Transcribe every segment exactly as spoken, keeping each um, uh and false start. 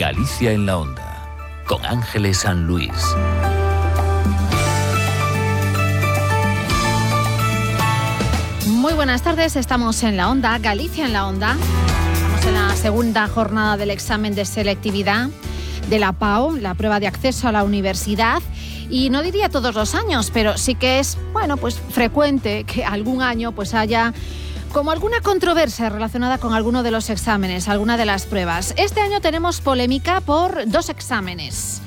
Galicia en la Onda, con Ángeles San Luis. Muy buenas tardes, estamos en la Onda, Galicia en la Onda. Estamos en la segunda jornada del examen de selectividad de la P A U, la prueba de acceso a la universidad. Y no diría todos los años, pero sí que es, bueno, pues frecuente que algún año pues haya como alguna controversia relacionada con alguno de los exámenes, alguna de las pruebas. Este año tenemos polémica por dos exámenes.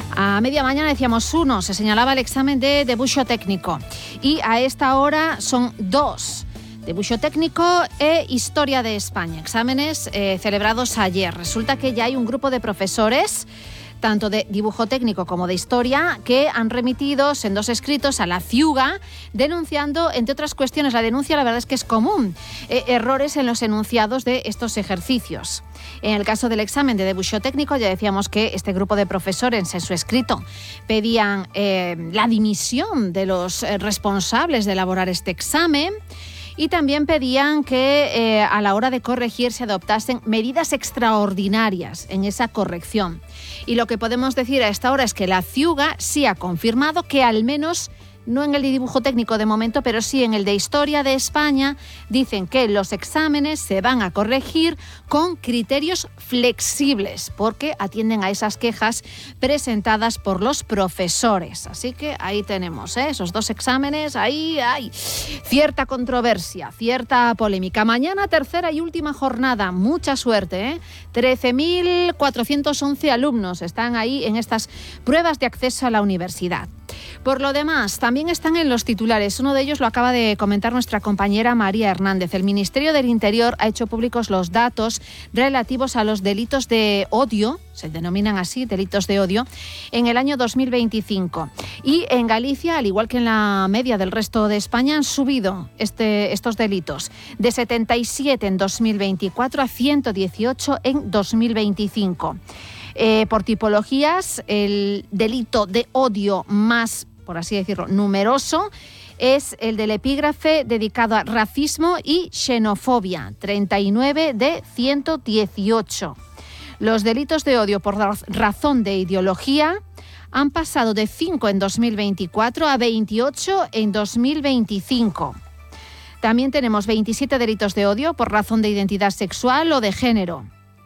A media mañana decíamos uno, se señalaba el examen de debuxo técnico. Y a esta hora son dos, debuxo técnico e historia de España. Exámenes eh, celebrados ayer. Resulta que ya hay un grupo de profesores, tanto de dibujo técnico como de historia, que han remitido en dos escritos a la CIUGA denunciando, entre otras cuestiones, la denuncia la verdad es que es común, eh, errores en los enunciados de estos ejercicios. En el caso del examen de debuxo técnico ya decíamos que este grupo de profesores en su escrito pedían eh, la dimisión de los eh, responsables de elaborar este examen. Y también pedían que eh, a la hora de corregir se adoptasen medidas extraordinarias en esa corrección. Y lo que podemos decir a esta hora es que la CIUGA sí ha confirmado que al menos, no en el de dibujo técnico de momento, pero sí en el de historia de España, dicen que los exámenes se van a corregir con criterios flexibles, porque atienden a esas quejas presentadas por los profesores. Así que ahí tenemos, ¿eh? Esos dos exámenes, ahí hay cierta controversia, cierta polémica. Mañana, tercera y última jornada, mucha suerte, ¿eh? trece mil cuatrocientos once alumnos están ahí en estas pruebas de acceso a la universidad. Por lo demás, también están en los titulares. Uno de ellos lo acaba de comentar nuestra compañera María Hernández. El Ministerio del Interior ha hecho públicos los datos relativos a los delitos de odio, se denominan así, delitos de odio, en el año dos mil veinticinco. Y en Galicia, al igual que en la media del resto de España, han subido este, estos delitos de setenta y siete en dos mil veinticuatro a ciento dieciocho en dos mil veinticinco. Eh, por tipologías, el delito de odio más, por así decirlo, numeroso es el del epígrafe dedicado a racismo y xenofobia, treinta y nueve de ciento dieciocho. Los delitos de odio por razón de ideología han pasado de cinco en dos mil veinticuatro a veintiocho en dos mil veinticinco. También tenemos veintisiete delitos de odio por razón de identidad sexual o de género.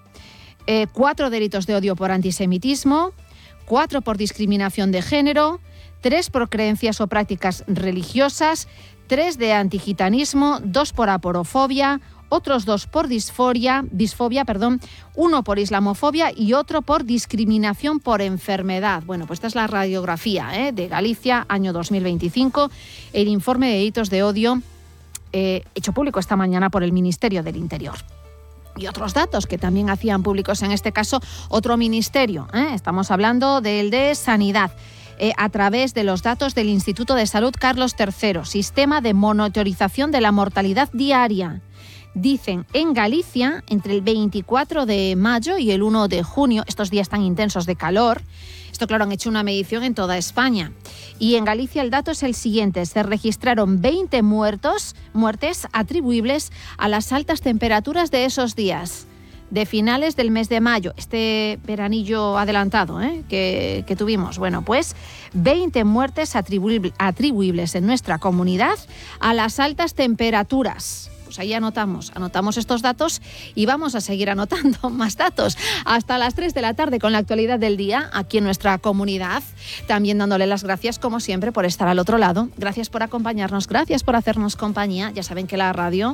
Eh, cuatro delitos de odio por antisemitismo, cuatro por discriminación de género, tres por creencias o prácticas religiosas, tres de antigitanismo, dos por aporofobia, otros dos por disforia, disfobia, perdón, uno por islamofobia y otro por discriminación por enfermedad. Bueno, pues esta es la radiografía ¿eh? de Galicia, año dos mil veinticinco, el informe de delitos de odio eh, hecho público esta mañana por el Ministerio del Interior. Y otros datos que también hacían públicos, en este caso, otro ministerio. ¿eh? Estamos hablando del de Sanidad, eh, a través de los datos del Instituto de Salud Carlos tercero, sistema de monitorización de la mortalidad diaria. Dicen, en Galicia, entre el veinticuatro de mayo y el uno de junio, estos días tan intensos de calor, esto claro, han hecho una medición en toda España. Y en Galicia el dato es el siguiente, se registraron veinte muertos, muertes atribuibles a las altas temperaturas de esos días, de finales del mes de mayo, este veranillo adelantado ¿eh? que, que tuvimos. Bueno, pues veinte muertes atribuibles, atribuibles en nuestra comunidad a las altas temperaturas. Pues ahí anotamos, anotamos estos datos y vamos a seguir anotando más datos hasta las tres de la tarde con la actualidad del día aquí en nuestra comunidad. También dándole las gracias, como siempre, por estar al otro lado. Gracias por acompañarnos, gracias por hacernos compañía. Ya saben que la radio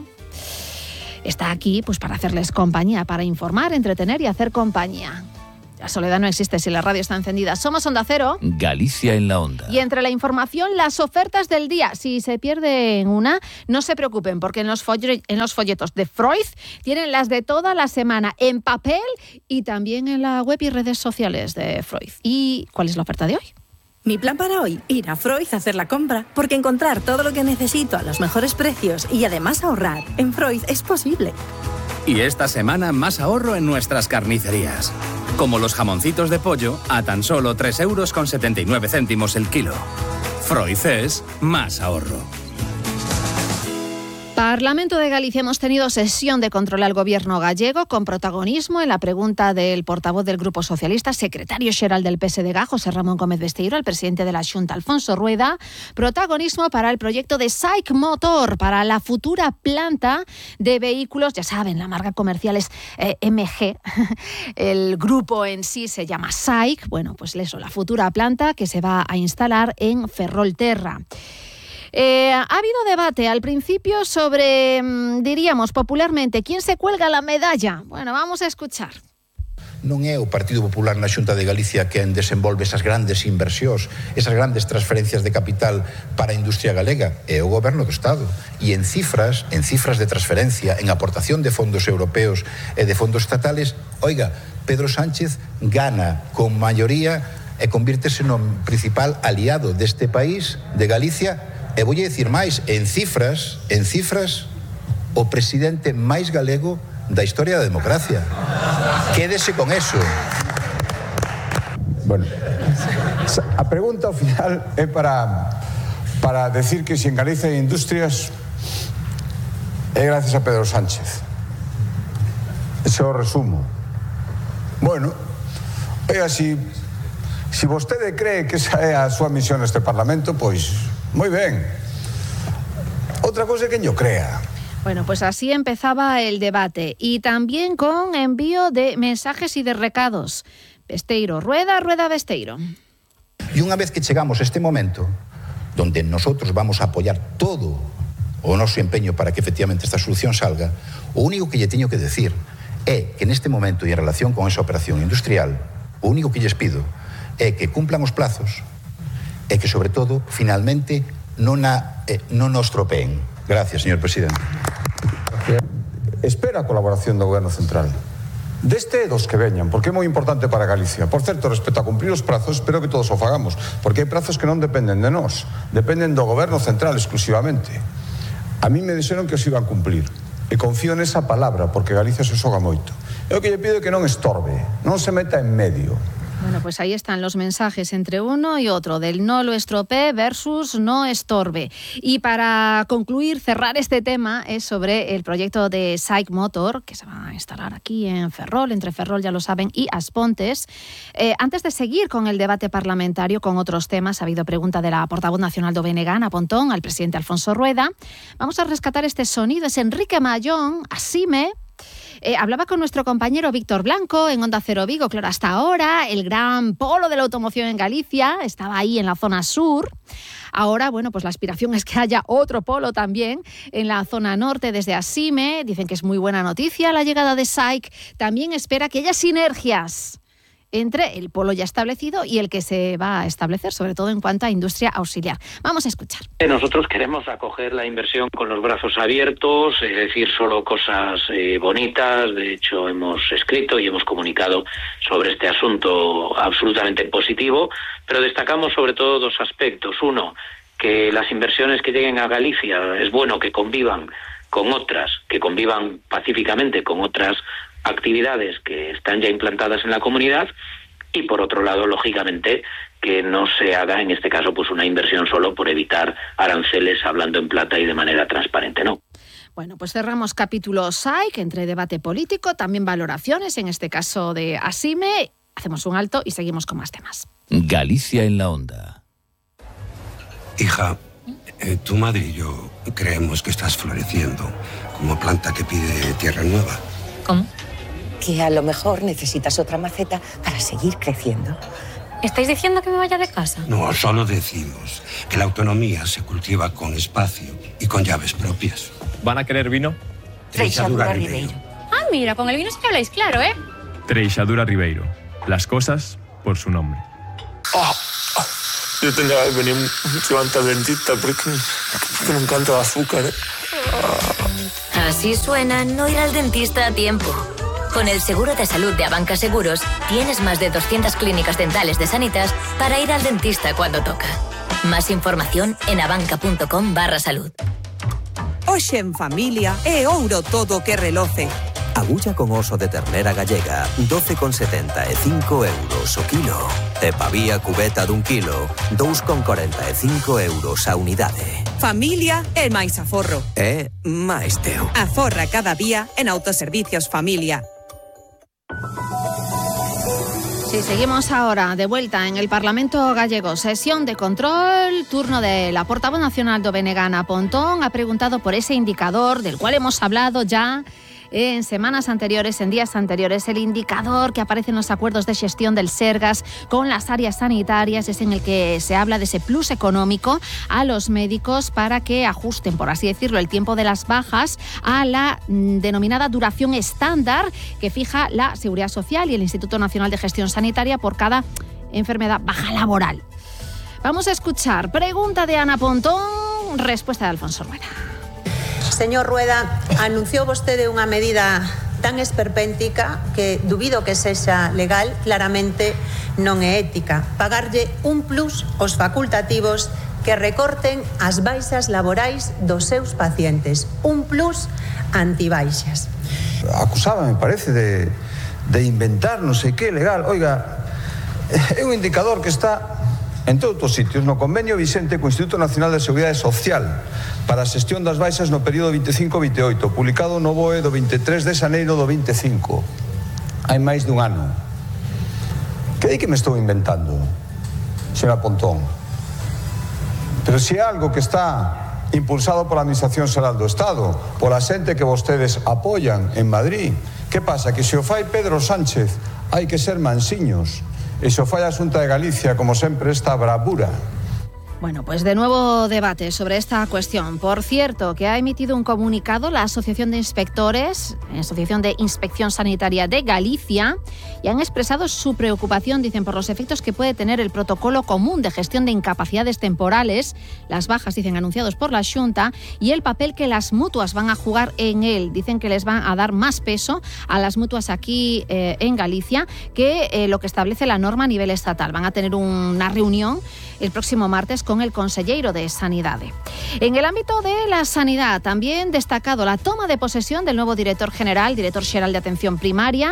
está aquí pues para hacerles compañía, para informar, entretener y hacer compañía. La soledad no existe si la radio está encendida. Somos Onda Cero. Galicia en la Onda. Y entre la información, las ofertas del día. Si se pierde una, no se preocupen, porque en los, folle- en los folletos de Freud tienen las de toda la semana en papel y también en la web y redes sociales de Freud. ¿Y cuál es la oferta de hoy? Mi plan para hoy, ir a Freud a hacer la compra, porque encontrar todo lo que necesito a los mejores precios y además ahorrar en Freud es posible. Y esta semana más ahorro en nuestras carnicerías. Como los jamoncitos de pollo a tan solo tres euros con setenta y nueve céntimos el kilo. Freud es más ahorro. Parlamento de Galicia. Hemos tenido sesión de control al gobierno gallego con protagonismo en la pregunta del portavoz del Grupo Socialista, secretario xeral del P S D G, José Ramón Gómez Besteiro, al presidente de la Xunta, Alfonso Rueda. Protagonismo para el proyecto de SAIC Motor, para la futura planta de vehículos, ya saben, la marca comercial es eh, M G, el grupo en sí se llama SAIC. Bueno, pues eso, la futura planta que se va a instalar en Ferrolterra. Eh, ha habido debate al principio sobre, diríamos popularmente, ¿quién se cuelga la medalla? Bueno, vamos a escuchar. Non é o Partido Popular na Xunta de Galicia quen desenvolve esas grandes inversións, esas grandes transferencias de capital para a industria galega, é o Goberno do Estado. E en cifras, en cifras de transferencia, en aportación de fondos europeos e de fondos estatales, oiga, Pedro Sánchez gana con maioría e convírtese no principal aliado deste país, de Galicia. E voulle dicir máis, en cifras, en cifras, o presidente máis galego da historia da democracia. Quédese con eso. Bueno, a pregunta ao final é para para decir que se en Galicia hai industrias é gracias a Pedro Sánchez. Ese é o resumo. Bueno, oiga, si, si vostede cree que esa é a súa misión neste Parlamento, pois moi ben. Outra cosa é que yo crea. Bueno, pues así empezaba el debate y también con envío de mensajes y de recados. Besteiro, Rueda, Rueda, Besteiro. Y una vez que llegamos a este momento, donde nosotros vamos a apoyar todo o noso empeño para que efectivamente esta solución salga, o único que lle teño que decir é que neste momento e en relación con esa operación industrial, o único que lles pido é que cumplan os plazos e que, sobre todo, finalmente, non, a, eh, non nos tropeen. Gracias, señor presidente. Espera a colaboración do Goberno Central. Deste dos que veñan, porque é moi importante para Galicia. Por certo, respecto a cumprir os prazos, espero que todos o fagamos, porque hai prazos que non dependen de nós, dependen do Goberno Central exclusivamente. A mí me dixeron que os iban a cumplir, e confío nesa palabra, porque Galicia se xoga moito. E o que lle pido é que non estorbe, non se meta en medio. Bueno, pues ahí están los mensajes entre uno y otro, del no lo estropee versus no estorbe. Y para concluir, cerrar este tema, es sobre el proyecto de SAIC Motor, que se va a instalar aquí en Ferrol, entre Ferrol, ya lo saben, y Aspontes. Eh, antes de seguir con el debate parlamentario, con otros temas, ha habido pregunta de la portavoz nacional do B N G, Ana Pontón, al presidente Alfonso Rueda. Vamos a rescatar este sonido, es Enrique Mayón, Asime. Eh, hablaba con nuestro compañero Víctor Blanco en Onda Cero Vigo. Claro, hasta ahora el gran polo de la automoción en Galicia estaba ahí en la zona sur. Ahora, bueno, pues la aspiración es que haya otro polo también en la zona norte desde Asime. Dicen que es muy buena noticia la llegada de SAIC. También espera que haya sinergias entre el polo ya establecido y el que se va a establecer, sobre todo en cuanto a industria auxiliar. Vamos a escuchar. Nosotros queremos acoger la inversión con los brazos abiertos, es decir, solo cosas eh, bonitas. De hecho, hemos escrito y hemos comunicado sobre este asunto absolutamente positivo, pero destacamos sobre todo dos aspectos. Uno, que las inversiones que lleguen a Galicia es bueno que convivan con otras, que convivan pacíficamente con otras actividades que están ya implantadas en la comunidad, y por otro lado, lógicamente, que no se haga en este caso pues una inversión solo por evitar aranceles hablando en plata y de manera transparente, ¿no? Bueno, pues cerramos capítulo SAIC, entre debate político, también valoraciones, en este caso de Asime. Hacemos un alto y seguimos con más temas. Galicia en la onda. Hija, eh, tu madre y yo creemos que estás floreciendo como planta que pide tierra nueva. ¿Cómo? Que a lo mejor necesitas otra maceta para seguir creciendo. ¿Estáis diciendo que me vaya de casa? No, solo decimos que la autonomía se cultiva con espacio y con llaves propias. ¿Van a querer vino? Treixadura Ribeiro. Ah, mira, con el vino sí que habláis claro, ¿eh? Treixadura Ribeiro. Las cosas por su nombre. Oh, oh. Yo tendría que venir mucho antes al dentista porque, porque me encanta el azúcar, ¿eh? Oh. Así suena no ir al dentista a tiempo. Con el seguro de salud de Abanca Seguros, tienes más de doscientas clínicas dentales de Sanitas para ir al dentista cuando toca. Más información en abanca.com barra salud. Hoxe en familia é ouro todo que reloce. Agulla con oso de ternera gallega, doce con setenta e cinco euros o kilo. E pavía cubeta dun kilo, dous con corenta e cinco euros a unidade. Familia é máis aforro. É máis teu. Aforra cada día en Autoservicios Familia. Sí, seguimos ahora de vuelta en el Parlamento gallego. Sesión de control, turno de la portavoz nacional do B N G, Ana Pontón. Ha preguntado por ese indicador del cual hemos hablado ya en semanas anteriores, en días anteriores, el indicador que aparece en los acuerdos de gestión del Sergas con las áreas sanitarias, es en el que se habla de ese plus económico a los médicos para que ajusten, por así decirlo, el tiempo de las bajas a la mm, denominada duración estándar que fija la Seguridad Social y el Instituto Nacional de Gestión Sanitaria por cada enfermedad baja laboral. Vamos a escuchar pregunta de Ana Pontón, respuesta de Alfonso Rueda. Señor Rueda, anunciou vostede unha medida tan esperpéntica que dubido que sexa legal, claramente non é ética. Pagarlle un plus aos facultativos que recorten as baixas laborais dos seus pacientes. Un plus antibaixas. Acusaba, me parece, de, de inventar non sei que legal. Oiga, é un indicador que está en todos os sitios, no convenio vixente co Instituto Nacional de Seguridade Social para a xestión das baixas no período veinticinco a veintiocho, publicado no B O E do veintitrés de xaneiro do veinticinco. Hai máis dun ano. Que di que me estou inventando, señora Pontón? Pero se é algo que está impulsado pola Administración Xeral do Estado, pola xente que vostedes apoian en Madrid, que pasa? Que se o fai Pedro Sánchez hai que ser mansiños. E se o fai a Xunta de Galicia, como sempre, esta bravura. Bueno, pues de nuevo debate sobre esta cuestión. Por cierto, que ha emitido un comunicado la Asociación de Inspectores, Asociación de Inspección Sanitaria de Galicia, y han expresado su preocupación, dicen, por los efectos que puede tener el protocolo común de gestión de incapacidades temporales, las bajas, dicen, anunciados por la Xunta, y el papel que las mutuas van a jugar en él. Dicen que les van a dar más peso a las mutuas aquí eh, en Galicia que eh, lo que establece la norma a nivel estatal. Van a tener una reunión el próximo martes con el conselleiro de Sanidade. En el ámbito de la sanidad, también destacado la toma de posesión del nuevo director general, director xeral de Atención Primaria,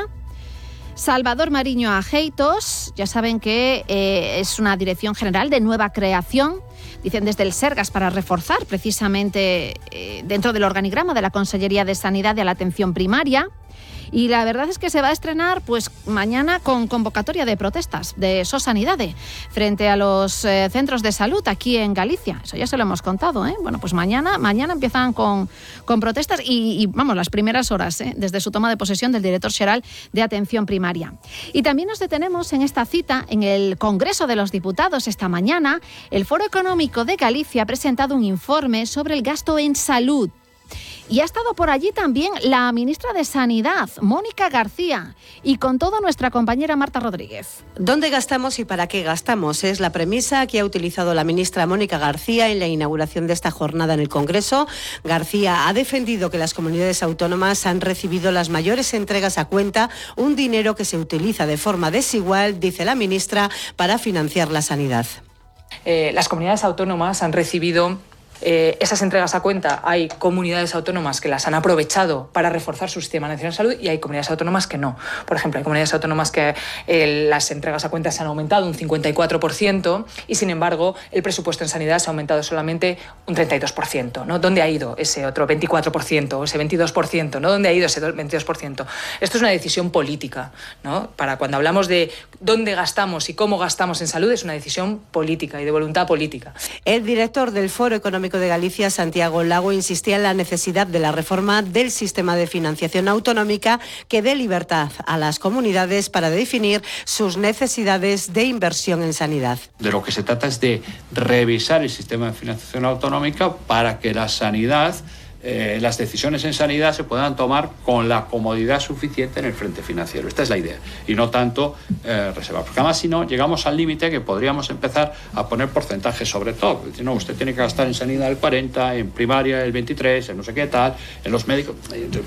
Salvador Mariño Ajeitos. Ya saben que eh, es una dirección general de nueva creación, dicen desde el Sergas, para reforzar precisamente eh, dentro del organigrama de la Consellería de Sanidad y a la Atención Primaria. Y la verdad es que se va a estrenar pues mañana con convocatoria de protestas de Sosanidade frente a los eh, centros de salud aquí en Galicia. Eso ya se lo hemos contado, ¿eh? Bueno, pues mañana, mañana empiezan con, con protestas y, y, vamos, las primeras horas, ¿eh? Desde su toma de posesión del director xeral de Atención Primaria. Y también nos detenemos en esta cita en el Congreso de los Diputados. Esta mañana, el Foro Económico de Galicia ha presentado un informe sobre el gasto en salud. Y ha estado por allí también la ministra de Sanidad, Mónica García, y con todo nuestra compañera Marta Rodríguez. ¿Dónde gastamos y para qué gastamos? Es la premisa que ha utilizado la ministra Mónica García en la inauguración de esta jornada en el Congreso. García ha defendido que las comunidades autónomas han recibido las mayores entregas a cuenta, un dinero que se utiliza de forma desigual, dice la ministra, para financiar la sanidad. Eh, las comunidades autónomas han recibido Eh, esas entregas a cuenta. Hay comunidades autónomas que las han aprovechado para reforzar su sistema nacional de salud y hay comunidades autónomas que no. Por ejemplo, hay comunidades autónomas que eh, las entregas a cuenta se han aumentado un cincuenta y cuatro por ciento y, sin embargo, el presupuesto en sanidad se ha aumentado solamente un treinta y dos por ciento, ¿no? ¿Dónde ha ido ese otro veinticuatro por ciento o ese veintidós por ciento? ¿No? ¿Dónde ha ido ese veintidós por ciento? Esto es una decisión política, ¿no? Para cuando hablamos de dónde gastamos y cómo gastamos en salud, es una decisión política y de voluntad política. El director del Foro Económico de Galicia, Santiago Lago, insistía en la necesidad de la reforma del sistema de financiación autonómica que dé libertad a las comunidades para definir sus necesidades de inversión en sanidad. De lo que se trata es de revisar el sistema de financiación autonómica para que la sanidad, eh, las decisiones en sanidad se puedan tomar con la comodidad suficiente en el frente financiero. Esta es la idea. Y no tanto eh, reservar. Porque además, si no, llegamos al límite que podríamos empezar a poner porcentajes sobre todo. Es decir, no, usted tiene que gastar en sanidad el cuarenta, en primaria el veintitrés, en no sé qué tal, en los médicos.